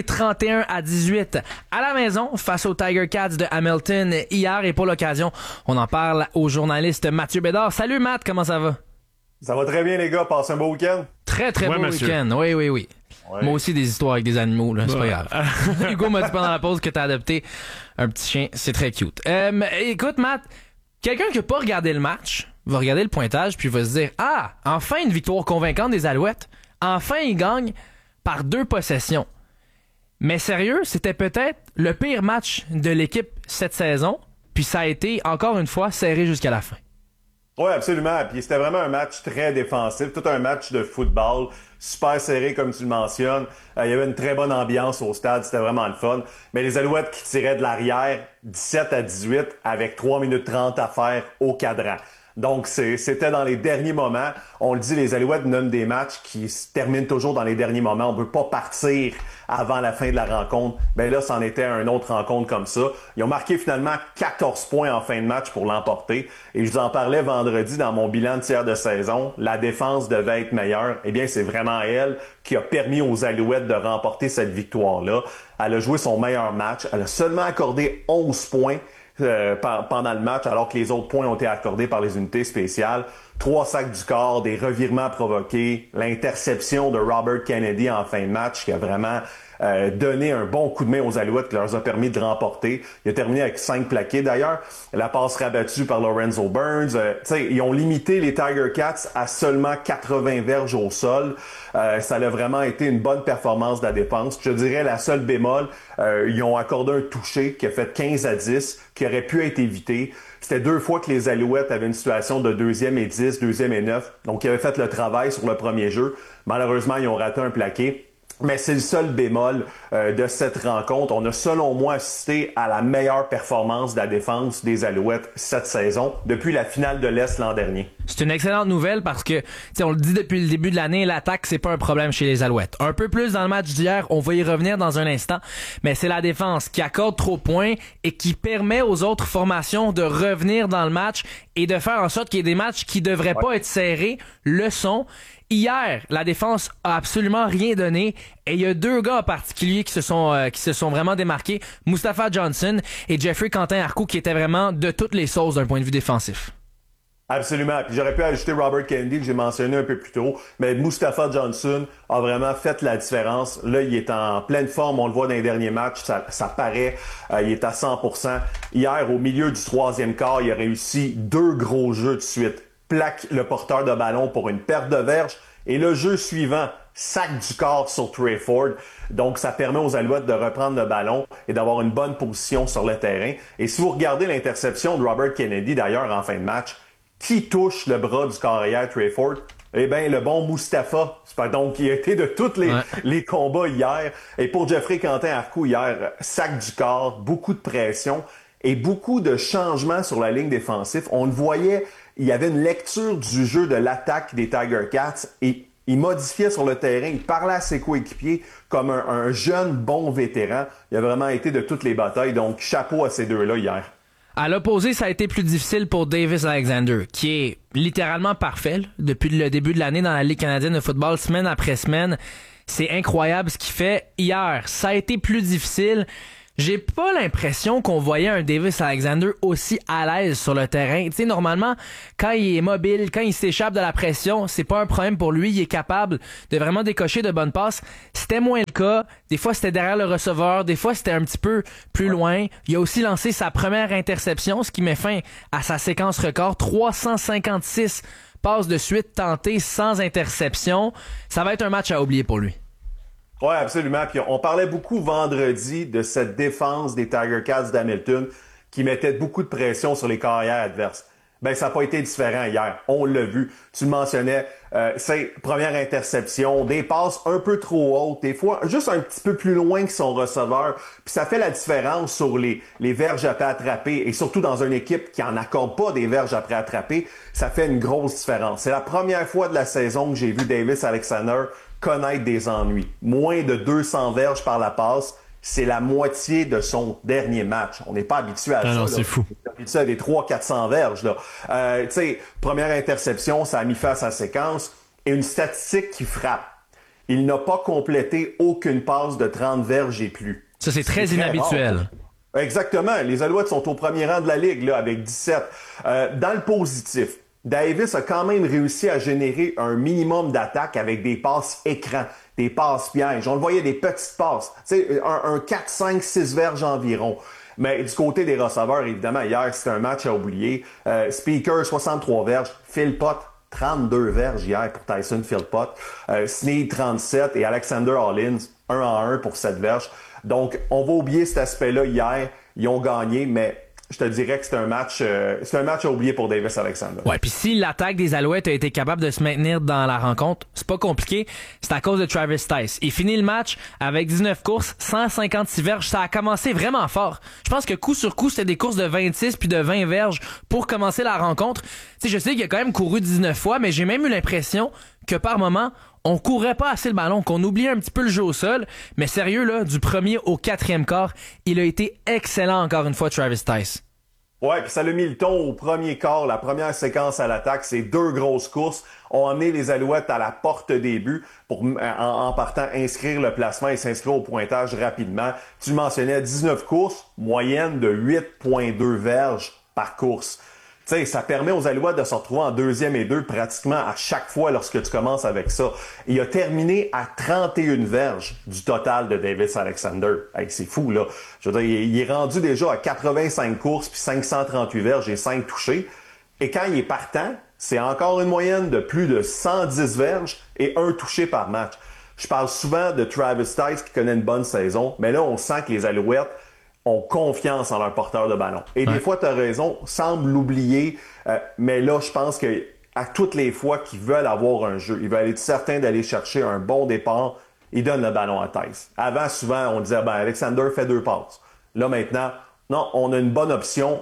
31-18 à la maison face aux Tiger Cats de Hamilton hier. Et pour l'occasion, on en parle au journaliste Mathieu Bédard. Salut Matt, comment ça va? Ça va très bien les gars, passez un beau week-end? Très beau week-end, oui. Ouais. Moi aussi des histoires avec des animaux, là, c'est pas grave. Hugo m'a dit pendant la pause que t'as adopté un petit chien, c'est très cute. Écoute Matt, quelqu'un qui n'a pas regardé le match va regarder le pointage puis va se dire « enfin une victoire convaincante des Alouettes. Enfin ils gagnent par 2 possessions. » Mais sérieux, c'était peut-être le pire match de l'équipe cette saison, puis ça a été encore une fois serré jusqu'à la fin. Oui, absolument. Puis c'était vraiment un match très défensif, tout un match de football, super serré comme tu le mentionnes. Il y avait une très bonne ambiance au stade, c'était vraiment le fun. Mais les Alouettes qui tiraient de l'arrière 17-18 avec 3 minutes 30 à faire au cadran. Donc, c'était dans les derniers moments. On le dit, les Alouettes donnent des matchs qui se terminent toujours dans les derniers moments. On ne peut pas partir avant la fin de la rencontre. Ben là, c'en était une autre rencontre comme ça. Ils ont marqué finalement 14 points en fin de match pour l'emporter. Et je vous en parlais vendredi dans mon bilan de tiers de saison. La défense devait être meilleure. Eh bien, c'est vraiment elle qui a permis aux Alouettes de remporter cette victoire-là. Elle a joué son meilleur match. Elle a seulement accordé 11 points. Pendant le match, alors que les autres points ont été accordés par les unités spéciales. 3 sacs du corps, des revirements provoqués, l'interception de Robert Kennedy en fin de match qui a vraiment donné un bon coup de main aux Alouettes qui leur a permis de remporter. Il a terminé avec 5 plaqués. D'ailleurs, la passe rabattue par Lorenzo Burns. Ils ont limité les Tiger Cats à seulement 80 verges au sol. Ça a vraiment été une bonne performance de la défense. Je dirais la seule bémol, ils ont accordé un touché qui a fait 15-10, qui aurait pu être évité. C'était 2 fois que les Alouettes avaient une situation de 2e et 10, 2e et 9. Donc, ils avaient fait le travail sur le premier jeu. Malheureusement, ils ont raté un plaqué. Mais c'est le seul bémol de cette rencontre. On a, selon moi, assisté à la meilleure performance de la défense des Alouettes cette saison depuis la finale de l'Est l'an dernier. C'est une excellente nouvelle parce que, on le dit depuis le début de l'année, l'attaque, c'est pas un problème chez les Alouettes. Un peu plus dans le match d'hier, on va y revenir dans un instant, mais c'est la défense qui accorde trop de points et qui permet aux autres formations de revenir dans le match et de faire en sorte qu'il y ait des matchs qui devraient pas être serrés, le sont. Hier, la défense a absolument rien donné et il y a 2 gars en particulier qui se sont vraiment démarqués, Mustapha Johnson et Jeffrey Quentin-Arcou, qui étaient vraiment de toutes les sauces d'un point de vue défensif. Absolument. Puis j'aurais pu ajouter Robert Kennedy que j'ai mentionné un peu plus tôt, mais Mustapha Johnson a vraiment fait la différence. Là, il est en pleine forme, on le voit dans les derniers matchs, ça paraît, il est à 100%. Hier, au milieu du 3e quart, il a réussi 2 gros jeux de suite. Plaque le porteur de ballon pour une perte de verge. Et le jeu suivant, sac du corps sur Trey Ford. Donc, ça permet aux Alouettes de reprendre le ballon et d'avoir une bonne position sur le terrain. Et si vous regardez l'interception de Robert Kennedy, d'ailleurs, en fin de match, qui touche le bras du carrière Trey Ford? Eh bien, le bon Mustapha. Donc, il a été de tous les combats hier. Et pour Jeffrey Quentin-Arcou hier, sac du corps, beaucoup de pression et beaucoup de changements sur la ligne défensive. On le voyait, il y avait une lecture du jeu de l'attaque des Tiger Cats et il modifiait sur le terrain, il parlait à ses coéquipiers comme un jeune bon vétéran. Il a vraiment été de toutes les batailles, donc chapeau à ces 2-là hier. À l'opposé, ça a été plus difficile pour Davis Alexander, qui est littéralement parfait là, depuis le début de l'année dans la Ligue canadienne de football, semaine après semaine. C'est incroyable ce qu'il fait. Hier, ça a été plus difficile. J'ai pas l'impression qu'on voyait un Davis Alexander aussi à l'aise sur le terrain. Tu sais, normalement, quand il est mobile, quand il s'échappe de la pression, c'est pas un problème pour lui. Il est capable de vraiment décocher de bonnes passes. C'était moins le cas. Des fois, c'était derrière le receveur. Des fois, c'était un petit peu plus loin. Il a aussi lancé sa première interception, ce qui met fin à sa séquence record. 356 passes de suite tentées sans interception. Ça va être un match à oublier pour lui. Oui, absolument. Puis on parlait beaucoup vendredi de cette défense des Tiger Cats d'Hamilton qui mettait beaucoup de pression sur les carrières adverses. Ben, ça n'a pas été différent hier. On l'a vu. Tu le mentionnais, c'est première interception, des passes un peu trop hautes, des fois juste un petit peu plus loin que son receveur. Puis ça fait la différence sur les verges après attraper et surtout dans une équipe qui en accorde pas des verges après attraper, ça fait une grosse différence. C'est la première fois de la saison que j'ai vu Davis Alexander connaître des ennuis. Moins de 200 verges par la passe, c'est la moitié de son dernier match. On n'est pas habitué à ça. Non, c'est fou. On est habitué à des 300-400 verges. Tu sais, première interception, ça a mis fin à sa séquence. Et une statistique qui frappe. Il n'a pas complété aucune passe de 30 verges et plus. Ça, c'est très inhabituel. Rare. Exactement. Les Alouettes sont au premier rang de la Ligue là, avec 17. Dans le positif, Davis a quand même réussi à générer un minimum d'attaque avec des passes écran, des passes pièges. On le voyait des petites passes, tu sais, un 4, 5, 6 verges environ. Mais du côté des receveurs, évidemment, hier, c'était un match à oublier. Speaker, 63 verges. Philpott, 32 verges hier pour Tyson Philpott. Snead, 37. Et Alexander Hollins, 1-1 pour 7 verges. Donc, on va oublier cet aspect-là hier. Ils ont gagné, mais je te dirais que c'est un match à oublier pour Davis Alexander. Ouais, puis si l'attaque des Alouettes a été capable de se maintenir dans la rencontre, c'est pas compliqué, c'est à cause de Travis Tice. Il finit le match avec 19 courses, 156 verges, ça a commencé vraiment fort. Je pense que coup sur coup, c'était des courses de 26 puis de 20 verges pour commencer la rencontre. Tu sais, je sais qu'il a quand même couru 19 fois, mais j'ai même eu l'impression que par moment, on courait pas assez le ballon, qu'on oubliait un petit peu le jeu au sol. Mais sérieux, là, du premier au 4e quart, il a été excellent encore une fois, Travis Tice. Ouais, puis ça l'a mis le ton au premier quart, la première séquence à l'attaque. Ces 2 grosses courses ont amené les Alouettes à la porte des buts pour, en partant, inscrire le placement et s'inscrire au pointage rapidement. Tu le mentionnais, 19 courses, moyenne de 8,2 verges par course. Tu sais, ça permet aux Alouettes de se retrouver en 2e et 2 pratiquement à chaque fois lorsque tu commences avec ça. Il a terminé à 31 verges du total de Davis Alexander. Hey, c'est fou, là. Je veux dire, il est rendu déjà à 85 courses puis 538 verges et 5 touchés. Et quand il est partant, c'est encore une moyenne de plus de 110 verges et 1 touché par match. Je parle souvent de Travis Tice qui connaît une bonne saison, mais là, on sent que les Alouettes ont confiance en leur porteur de ballon. Et des fois, tu as raison, semble l'oublier, mais là, je pense que à toutes les fois qu'ils veulent avoir un jeu, ils veulent être certains d'aller chercher un bon départ, ils donnent le ballon à Tice. Avant, souvent, on disait, Alexander fait 2 passes. Là, maintenant, non, on a une bonne option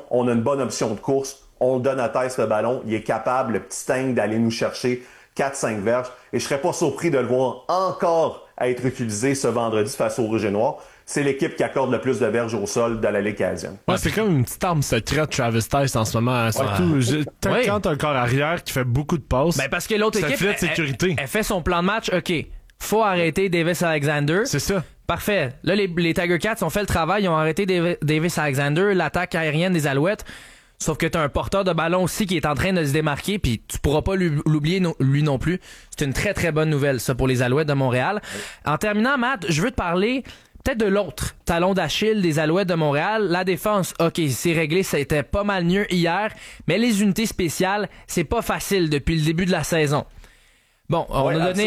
de course, on donne à Tice le ballon, il est capable, le petit tank, d'aller nous chercher 4-5 verges, et je serais pas surpris de le voir encore être utilisé ce vendredi face au Rouge et Noir. C'est l'équipe qui accorde le plus de verges au sol de la Ligue canadienne. Ouais, c'est comme une petite arme secrète Travis Tice en ce moment. Surtout quand t'as un corps arrière qui fait beaucoup de passes. Ben parce que l'autre équipe, filet de sécurité. Elle fait son plan de match. OK, faut arrêter Davis Alexander. C'est ça. Parfait. Là, les Tiger Cats ont fait le travail. Ils ont arrêté Davis Alexander, l'attaque aérienne des Alouettes. Sauf que t'as un porteur de ballon aussi qui est en train de se démarquer, puis tu pourras pas l'oublier lui non plus. C'est une très très bonne nouvelle, ça, pour les Alouettes de Montréal. En terminant, Matt, je veux te parler peut-être de l'autre talon d'Achille des Alouettes de Montréal. La défense, OK, c'est réglé, ça a été pas mal mieux hier, mais les unités spéciales, c'est pas facile depuis le début de la saison. Bon, on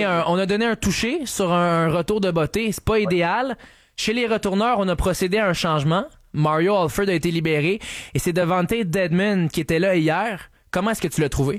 a donné un toucher sur un retour de beauté, c'est pas idéal. Chez les retourneurs, on a procédé à un changement. Mario Alford a été libéré et c'est Devante Dedmon qui était là hier. Comment est-ce que tu l'as trouvé?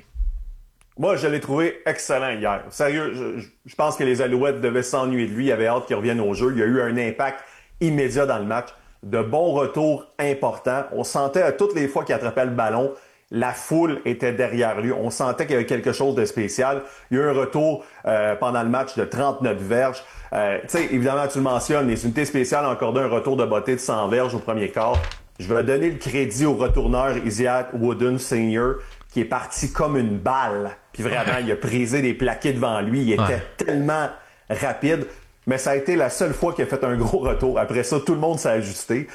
Moi, je l'ai trouvé excellent hier. Sérieux, je pense que les Alouettes devaient s'ennuyer de lui. Il avait hâte qu'il revienne au jeu. Il y a eu un impact immédiat dans le match. De bons retours importants. On sentait à toutes les fois qu'il attrapait le ballon, la foule était derrière lui. On sentait qu'il y avait quelque chose de spécial. Il y a eu un retour pendant le match de 39 verges. Tu sais, évidemment, tu le mentionnes, les unités spéciales ont accordé un retour de beauté de 100 verges au premier quart. je vais donner le crédit au retourneur Isaiah Wooden Sr., qui est parti comme une balle. Puis vraiment, il a brisé des plaqués devant lui. Il était tellement rapide. Mais ça a été la seule fois qu'il a fait un gros retour. Après ça, tout le monde s'est ajusté.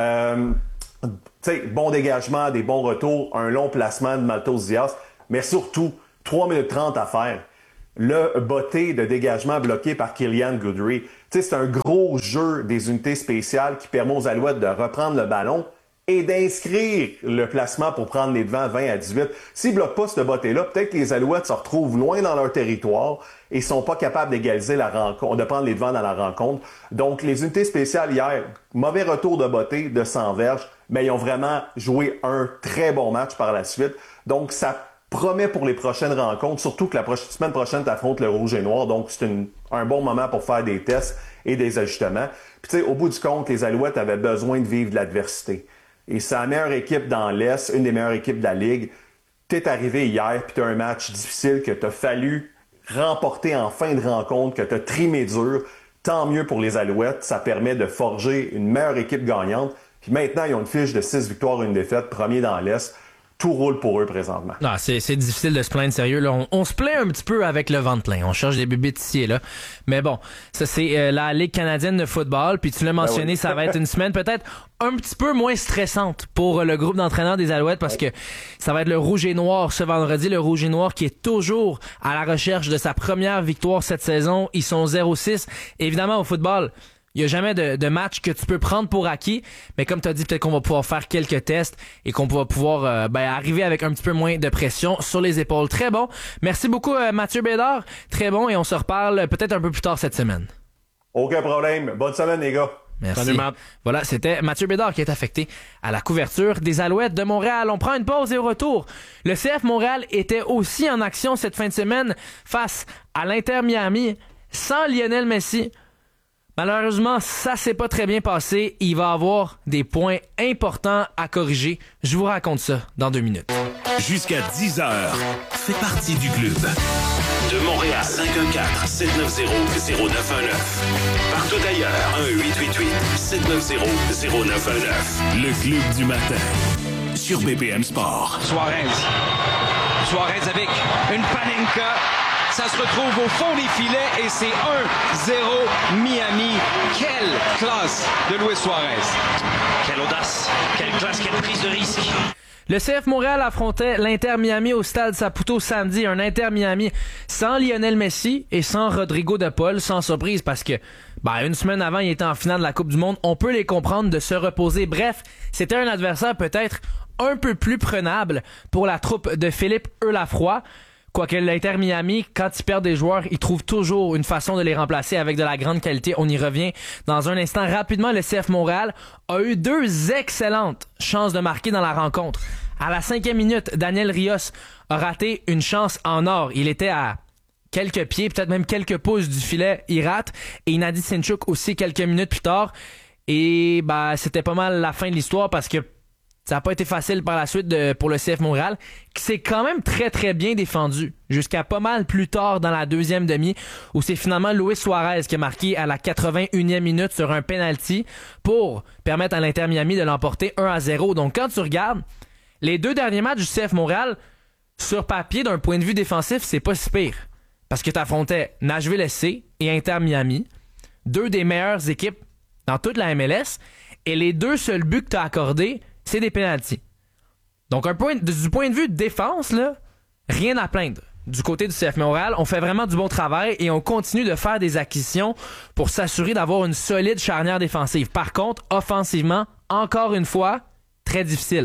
Bon dégagement, des bons retours, un long placement de Maltos Diaz, mais surtout, 3 minutes 30 à faire. Le botté de dégagement bloqué par Killian Goodry. C'est un gros jeu des unités spéciales qui permet aux Alouettes de reprendre le ballon et d'inscrire le placement pour prendre les devants 20-18. S'ils ne bloquent pas ce botté-là, peut-être que les Alouettes se retrouvent loin dans leur territoire et ne sont pas capables d'égaliser la rencontre, de prendre les devants dans la rencontre. Donc, les unités spéciales hier, mauvais retour de botté de 100 verges, mais ils ont vraiment joué un très bon match par la suite. Donc, ça promet pour les prochaines rencontres, surtout que la semaine prochaine, tu affrontes le Rouge et Noir. Donc, c'est un bon moment pour faire des tests et des ajustements. Puis, au bout du compte, les Alouettes avaient besoin de vivre de l'adversité. Et c'est la meilleure équipe dans l'Est, une des meilleures équipes de la Ligue. T'es arrivé hier, puis t'as un match difficile que t'as fallu remporter en fin de rencontre, que t'as trimé dur. Tant mieux pour les Alouettes, ça permet de forger une meilleure équipe gagnante. Puis maintenant, ils ont une fiche de 6 victoires et une défaite, premier dans l'Est. Tout roule pour eux présentement. Non, c'est difficile de se plaindre, sérieux. Là, on se plaint un petit peu avec le ventre plein. On cherche des bébites ici et là. Mais bon, ça c'est la Ligue canadienne de football. Puis tu l'as mentionné, ça va être une semaine peut-être un petit peu moins stressante pour le groupe d'entraîneurs des Alouettes parce que ça va être le Rouge et Noir ce vendredi. Le Rouge et Noir qui est toujours à la recherche de sa première victoire cette saison. Ils sont 0-6. Évidemment, au football, il n'y a jamais de match que tu peux prendre pour acquis, mais comme tu as dit, peut-être qu'on va pouvoir faire quelques tests et qu'on va pouvoir arriver avec un petit peu moins de pression sur les épaules. Très bon. Merci beaucoup Mathieu Bédard. Très bon et on se reparle peut-être un peu plus tard cette semaine. Aucun problème. Bonne semaine les gars. Merci. Salut, Matt. Voilà, c'était Mathieu Bédard qui est affecté à la couverture des Alouettes de Montréal. On prend une pause et au retour. Le CF Montréal était aussi en action cette fin de semaine face à l'Inter Miami sans Lionel Messi. Malheureusement, ça s'est pas très bien passé. Il va avoir des points importants à corriger. Je vous raconte ça dans 2 minutes. Jusqu'à 10h, fais partie du club. De Montréal, 514-790-0919. Partout ailleurs, 1-888-790-0919. Le club du matin, sur BPM Sport. Suarez avec une panenka. Ça se retrouve au fond des filets et c'est 1-0 Miami. Quelle classe de Luis Suarez. Quelle audace, quelle classe, quelle prise de risque. Le CF Montréal affrontait l'Inter Miami au Stade Saputo samedi. Un Inter Miami sans Lionel Messi et sans Rodrigo de Paul, sans surprise parce que une semaine avant, il était en finale de la Coupe du Monde. On peut les comprendre de se reposer. Bref, c'était un adversaire peut-être un peu plus prenable pour la troupe de Philippe Eulafroy. Quoique l'Inter Miami, quand ils perdent des joueurs, ils trouvent toujours une façon de les remplacer avec de la grande qualité. On y revient dans un instant. Rapidement, le CF Montréal a eu 2 excellentes chances de marquer dans la rencontre. À la 5e minute, Daniel Rios a raté une chance en or. Il était à quelques pieds, peut-être même quelques pouces du filet. Il rate. Et Nadi Sinchuk aussi quelques minutes plus tard. Et c'était pas mal la fin de l'histoire parce que ça n'a pas été facile par la suite pour le CF Montréal, qui s'est quand même très très bien défendu jusqu'à pas mal plus tard dans la 2e demi, où c'est finalement Luis Suarez qui a marqué à la 81e minute sur un penalty pour permettre à l'Inter Miami de l'emporter 1-0. Donc quand tu regardes, les 2 derniers matchs du CF Montréal, sur papier, d'un point de vue défensif, c'est pas si pire. Parce que tu affrontais Nashville SC et Inter Miami, 2 des meilleures équipes dans toute la MLS, et les 2 seuls buts que tu as accordés, c'est des pénaltys. Donc, du point de vue de défense, là, rien à plaindre. Du côté du CF Montréal, on fait vraiment du bon travail et on continue de faire des acquisitions pour s'assurer d'avoir une solide charnière défensive. Par contre, offensivement, encore une fois, très difficile.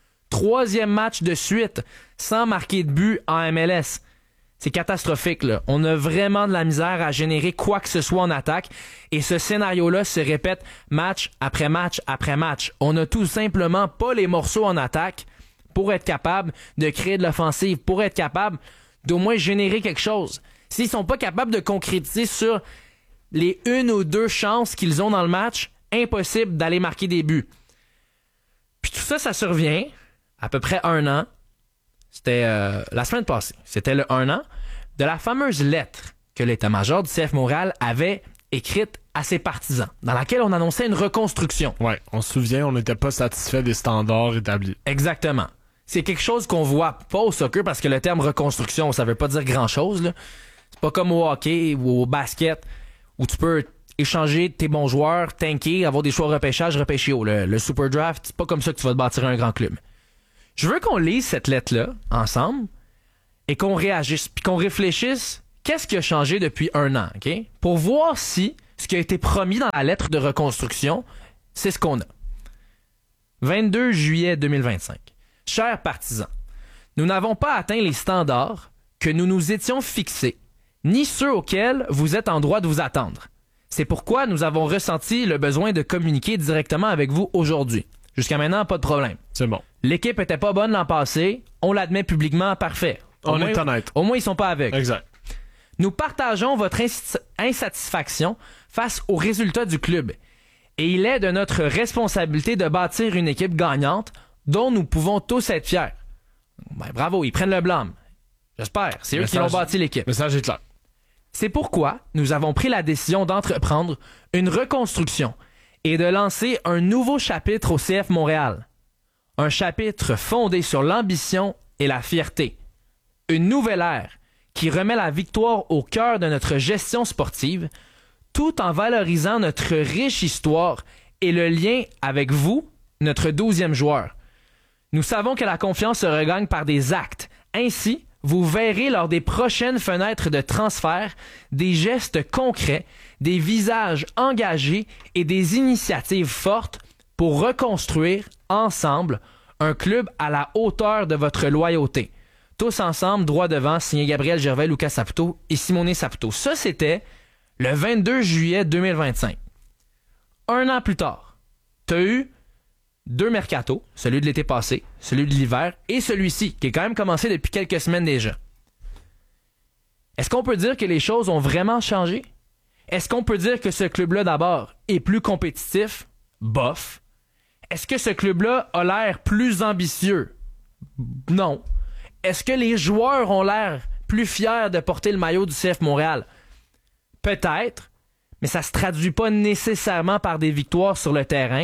3e match de suite sans marquer de but en MLS. C'est catastrophique, là. On a vraiment de la misère à générer quoi que ce soit en attaque. Et ce scénario-là se répète match après match après match. On n'a tout simplement pas les morceaux en attaque pour être capable de créer de l'offensive, pour être capable d'au moins générer quelque chose. S'ils sont pas capables de concrétiser sur les 1 ou 2 chances qu'ils ont dans le match, impossible d'aller marquer des buts. Puis tout ça, ça survient à peu près 1 an. C'était la semaine passée. C'était le 1 an de la fameuse lettre que l'état-major du CF Montréal avait écrite à ses partisans, dans laquelle on annonçait une reconstruction. Ouais, on se souvient, on n'était pas satisfait des standards établis. Exactement. C'est quelque chose qu'on voit pas au soccer parce que le terme reconstruction, ça veut pas dire grand-chose, là. C'est pas comme au hockey ou au basket où tu peux échanger tes bons joueurs, tanker, avoir des choix de repêchage, repêcher haut. Le super draft, c'est pas comme ça que tu vas te bâtir un grand club. Je veux qu'on lise cette lettre-là ensemble et qu'on réagisse, puis qu'on réfléchisse qu'est-ce qui a changé depuis 1 an, OK? Pour voir si ce qui a été promis dans la lettre de reconstruction, c'est ce qu'on a. 22 juillet 2025. Chers partisans, nous n'avons pas atteint les standards que nous nous étions fixés, ni ceux auxquels vous êtes en droit de vous attendre. C'est pourquoi nous avons ressenti le besoin de communiquer directement avec vous aujourd'hui. Jusqu'à maintenant, pas de problème. C'est bon. L'équipe était pas bonne l'an passé, on l'admet publiquement, parfait. On est honnête. Au moins, ils sont pas aveugles. Exact. Nous partageons votre insatisfaction face aux résultats du club. Et il est de notre responsabilité de bâtir une équipe gagnante dont nous pouvons tous être fiers. Ben, bravo, ils prennent le blâme. J'espère. C'est eux qui ont bâti l'équipe. Le message est clair. C'est pourquoi nous avons pris la décision d'entreprendre une reconstruction et de lancer un nouveau chapitre au CF Montréal. Un chapitre fondé sur l'ambition et la fierté. Une nouvelle ère qui remet la victoire au cœur de notre gestion sportive, tout en valorisant notre riche histoire et le lien avec vous, notre 12e joueur. Nous savons que la confiance se regagne par des actes. Ainsi, vous verrez lors des prochaines fenêtres de transfert des gestes concrets, des visages engagés et des initiatives fortes pour reconstruire ensemble un club à la hauteur de votre loyauté. Tous ensemble, droit devant, signé Gabriel Gervais, Lucas Saputo et Simone Saputo. Ça, c'était le 22 juillet 2025. 1 an plus tard, tu as eu 2 mercatos, celui de l'été passé, celui de l'hiver et celui-ci, qui est quand même commencé depuis quelques semaines déjà. Est-ce qu'on peut dire que les choses ont vraiment changé? Est-ce qu'on peut dire que ce club-là, d'abord, est plus compétitif? Bof. Est-ce que ce club-là a l'air plus ambitieux? Non. Est-ce que les joueurs ont l'air plus fiers de porter le maillot du CF Montréal? Peut-être, mais ça se traduit pas nécessairement par des victoires sur le terrain.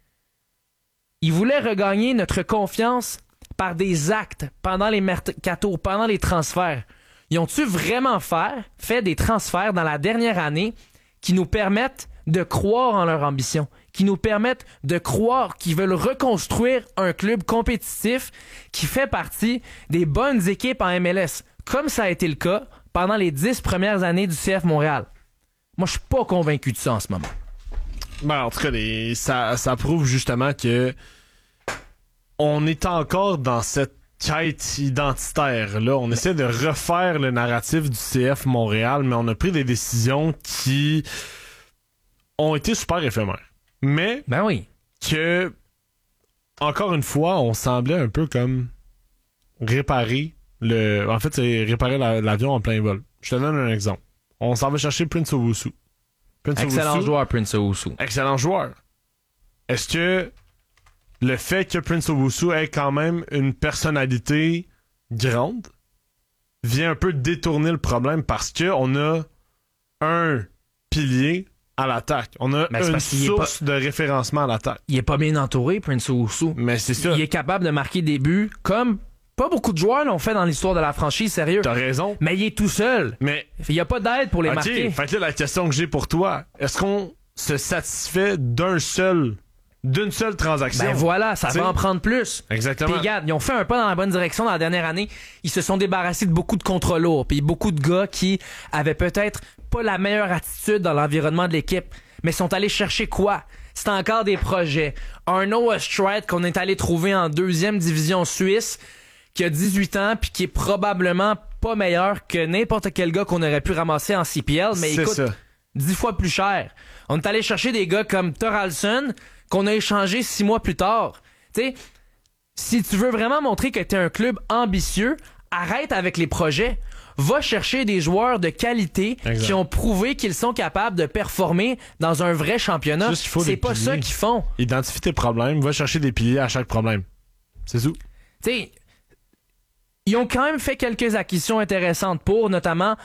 Ils voulaient regagner notre confiance par des actes pendant les mercatos, pendant les transferts. Ils ont-tu vraiment fait des transferts dans la dernière année qui nous permettent de croire en leur ambition, qui nous permettent de croire qu'ils veulent reconstruire un club compétitif qui fait partie des bonnes équipes en MLS, comme ça a été le cas pendant les 10 premières années du CF Montréal? Moi, je suis pas convaincu de ça en ce moment. Ben, en tout cas, ça prouve justement que on est encore dans cette quête identitaire-là. On essaie de refaire le narratif du CF Montréal, mais on a pris des décisions qui ont été super éphémères. Mais ben oui, que, encore une fois, on semblait un peu comme réparer en fait, c'est réparer l'avion en plein vol. Je te donne un exemple. On s'en va chercher Prince Owusu. Excellent joueur, Prince Owusu. Excellent joueur. Est-ce que le fait que Prince Owusu ait quand même une personnalité grande vient un peu détourner le problème parce que on a un pilier à l'attaque. On a une source de référencement à l'attaque. Il est pas bien entouré, Prince Owusu. Mais c'est ça. Il est capable de marquer des buts comme pas beaucoup de joueurs l'ont fait dans l'histoire de la franchise, sérieux. T'as raison. Mais il est tout seul. Mais il n'y a pas d'aide pour les marquer. Fait que là, la question que j'ai pour toi, est-ce qu'on se satisfait d'une seule transaction? Ben voilà, ça va en prendre plus. Exactement. Puis regarde, ils ont fait un pas dans la bonne direction dans la dernière année. Ils se sont débarrassés de beaucoup de contrats lourds. Puis beaucoup de gars qui avaient peut-être pas la meilleure attitude dans l'environnement de l'équipe, mais sont allés chercher quoi? C'est encore des projets. Un Noah Stride qu'on est allé trouver en 2e division suisse, qui a 18 ans puis qui est probablement pas meilleur que n'importe quel gars qu'on aurait pu ramasser en CPL, mais il coûte 10 fois plus cher. On est allé chercher des gars comme Thoralson qu'on a échangé 6 mois plus tard. Tu sais, si tu veux vraiment montrer que t'es un club ambitieux, arrête avec les projets. Va chercher des joueurs de qualité qui ont prouvé qu'ils sont capables de performer dans un vrai championnat. C'est pas ça qu'ils font. Identifie tes problèmes, va chercher des piliers à chaque problème. C'est tout. Tu sais, ils ont quand même fait quelques acquisitions intéressantes pour, notamment,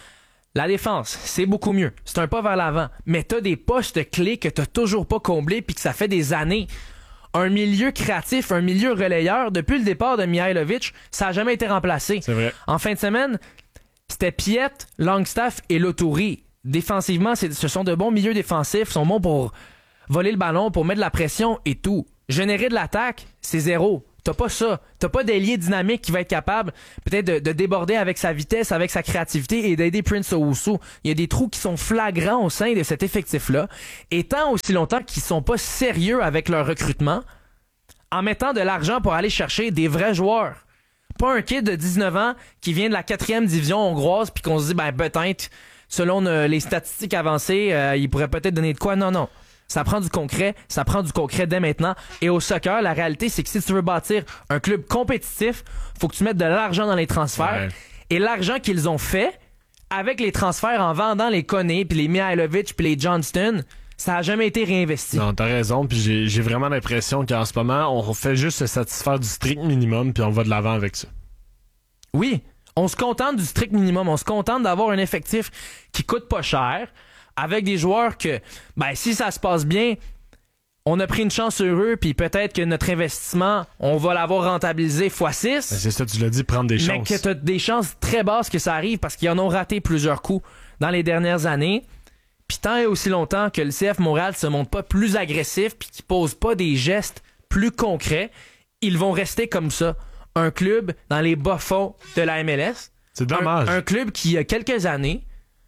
La défense, c'est beaucoup mieux. C'est un pas vers l'avant. Mais t'as des postes clés que t'as toujours pas comblés puis que ça fait des années. Un milieu créatif, un milieu relayeur, depuis le départ de Mihailovic, ça a jamais été remplacé. C'est vrai. En fin de semaine, c'était Piet, Longstaff et Loturi. Défensivement, ce sont de bons milieux défensifs. Ils sont bons pour voler le ballon, pour mettre de la pression et tout. Générer de l'attaque, c'est zéro. T'as pas ça. T'as pas d'ailier dynamique qui va être capable peut-être de déborder avec sa vitesse, avec sa créativité et d'aider Prince Owusu. Il y a des trous qui sont flagrants au sein de cet effectif-là. Et tant aussi longtemps qu'ils sont pas sérieux avec leur recrutement, en mettant de l'argent pour aller chercher des vrais joueurs. Pas un kid de 19 ans qui vient de la 4e division hongroise puis qu'on se dit, ben peut-être, selon les statistiques avancées, il pourrait peut-être donner de quoi. Non. Ça prend du concret dès maintenant. Et au soccer, la réalité, c'est que si tu veux bâtir un club compétitif, faut que tu mettes de l'argent dans les transferts. Ouais. Et l'argent qu'ils ont fait, avec les transferts en vendant les Koné, puis les Mihailovic, puis les Johnston, ça a jamais été réinvesti. Non, t'as raison, puis j'ai vraiment l'impression qu'en ce moment, on fait juste se satisfaire du strict minimum, puis on va de l'avant avec ça. Oui, on se contente du strict minimum. On se contente d'avoir un effectif qui coûte pas cher, avec des joueurs que, ben, si ça se passe bien, on a pris une chance sur eux, puis peut-être que notre investissement, on va l'avoir rentabilisé x6. Ben c'est ça, tu l'as dit, prendre des chances. Mais que tu as des chances très basses que ça arrive parce qu'ils en ont raté plusieurs coups dans les dernières années. Puis tant et aussi longtemps que le CF Montréal se montre pas plus agressif puis qu'il pose pas des gestes plus concrets, ils vont rester comme ça. Un club dans les bas-fonds de la MLS. C'est dommage. Un club qui, il y a quelques années,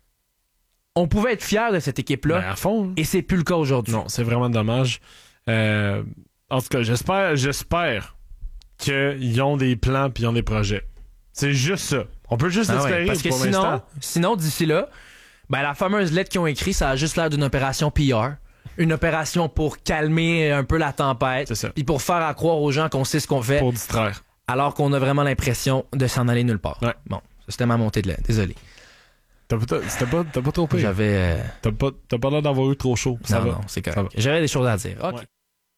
on pouvait être fier de cette équipe-là. Ben à fond. Et c'est plus le cas aujourd'hui. Non, c'est vraiment dommage. En tout cas, j'espère qu'ils ont des plans puis ils ont des projets. C'est juste ça. On peut juste espérer parce que pour l'instant. Sinon, d'ici là, ben, la fameuse lettre qu'ils ont écrite, ça a juste l'air d'une opération PR. Une opération pour calmer un peu la tempête. C'est ça. Puis pour faire croire aux gens qu'on sait ce qu'on fait. Pour distraire. Alors qu'on a vraiment l'impression de s'en aller nulle part. Ouais. Bon, c'était ma montée de lait. Désolé. T'as pas trop pire. J'avais... T'as pas l'air d'avoir eu trop chaud. Ça va. Non, c'est correct. J'avais des choses à dire. OK. Ouais.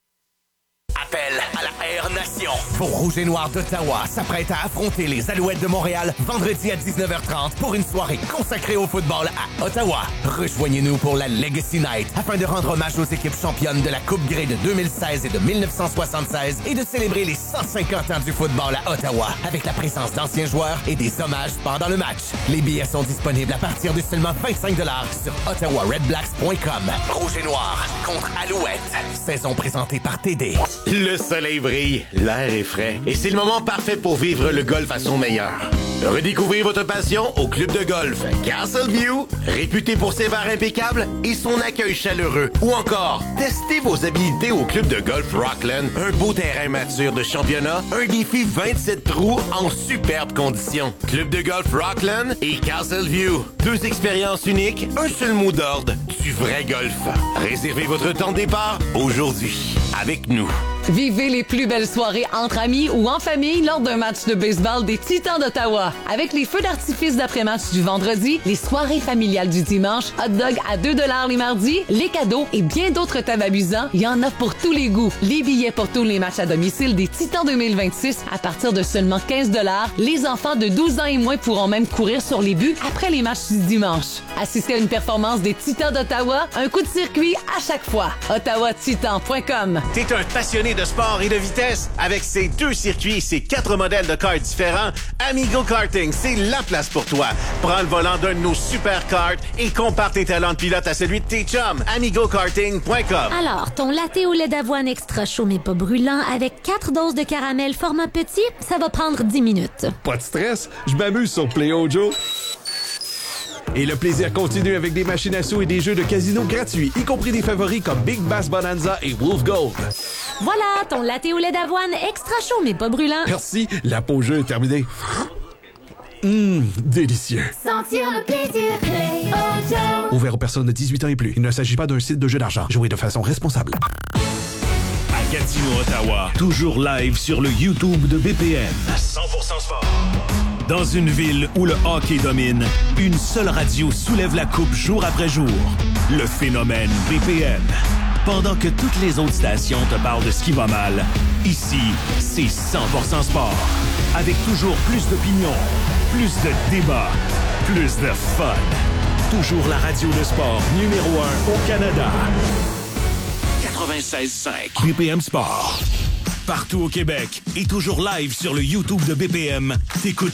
Appel à la Air Nation. Vos Rouges et Noirs d'Ottawa s'apprêtent à affronter les Alouettes de Montréal vendredi à 19h30 pour une soirée consacrée au football à Ottawa. Rejoignez-nous pour la Legacy Night afin de rendre hommage aux équipes championnes de la Coupe Grey de 2016 et de 1976 et de célébrer les 150 ans du football à Ottawa avec la présence d'anciens joueurs et des hommages pendant le match. Les billets sont disponibles à partir de seulement 25$ sur ottawaredblacks.com. Rouge et Noir contre Alouettes. Saison présentée par TD. Le soleil brille, l'air est frais et c'est le moment parfait pour vivre le golf à son meilleur. Redécouvrez votre passion au club de golf Castleview, réputé pour ses bars impeccables et son accueil chaleureux. Ou encore, testez vos habilités au club de golf Rockland, un beau terrain mature de championnat, un défi 27 trous en superbes conditions. Club de golf Rockland et Castleview, 2 expériences uniques, un seul mot d'ordre, du vrai golf. Réservez votre temps de départ aujourd'hui avec nous. Vivez les plus belles soirées entre amis ou en famille lors d'un match de baseball des Titans d'Ottawa. Avec les feux d'artifice d'après-match du vendredi, les soirées familiales du dimanche, hot dog à 2$ les mardis, les cadeaux et bien d'autres thèmes amusants, il y en a pour tous les goûts. Les billets pour tous les matchs à domicile des Titans 2026 à partir de seulement 15$. Les enfants de 12 ans et moins pourront même courir sur les buts après les matchs du dimanche. Assistez à une performance des Titans d'Ottawa, un coup de circuit à chaque fois. OttawaTitan.com. T'es un passionné de sport et de vitesse? Avec ses 2 circuits et ses 4 modèles de karts différents, Amigo Karting, c'est la place pour toi. Prends le volant d'un de nos super karts et compare tes talents de pilote à celui de tes chums. AmigoKarting.com. Alors, ton latte au lait d'avoine extra chaud mais pas brûlant avec 4 doses de caramel format petit, ça va prendre 10 minutes. Pas de stress, je m'amuse sur PlayOjo. Et le plaisir continue avec des machines à sous et des jeux de casino gratuits, y compris des favoris comme Big Bass Bonanza et Wolf Gold. Voilà, ton latte au lait d'avoine extra chaud mais pas brûlant. Merci, la pause jeu est terminée. Délicieux. Sentir le plaisir PlayOjo. Ouvert aux personnes de 18 ans et plus. Il ne s'agit pas d'un site de jeu d'argent. Jouez de façon responsable. À Gatineau, Ottawa, toujours live sur le YouTube de BPM. 100% sport. Dans une ville où le hockey domine, une seule radio soulève la coupe jour après jour. Le phénomène BPM. Pendant que toutes les autres stations te parlent de ce qui va mal, ici, c'est 100% sport. Avec toujours plus d'opinions, plus de débats, plus de fun. Toujours la radio de sport numéro 1 au Canada. 96.5 BPM Sport. Partout au Québec et toujours live sur le YouTube de BPM. T'écoutes